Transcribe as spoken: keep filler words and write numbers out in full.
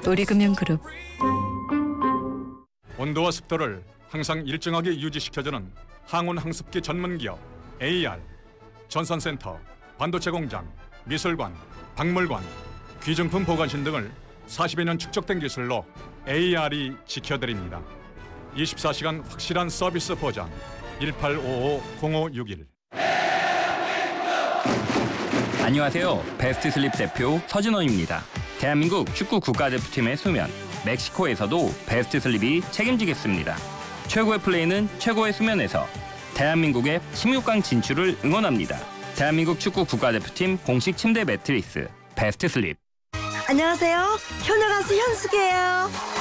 우리금융그룹. 온도와 습도를 항상 일정하게 유지시켜주는 항온 항습기 전문기업 에이알, 전산센터, 반도체 공장, 미술관, 박물관, 귀중품 보관실 등을 사십여 년 축적된 기술로 에이알이 지켜드립니다. 이십사 시간 확실한 서비스 보장. 일팔오오 공오육일. 안녕하세요. 베스트슬립 대표 서진원입니다. 대한민국 축구 국가대표팀의 수면, 멕시코에서도 베스트슬립이 책임지겠습니다. 최고의 플레이는 최고의 수면에서. 대한민국의 십육 강 진출을 응원합니다. 대한민국 축구 국가대표팀 공식 침대 매트리스 베스트슬립. 안녕하세요. 효녀 가수 현숙이에요.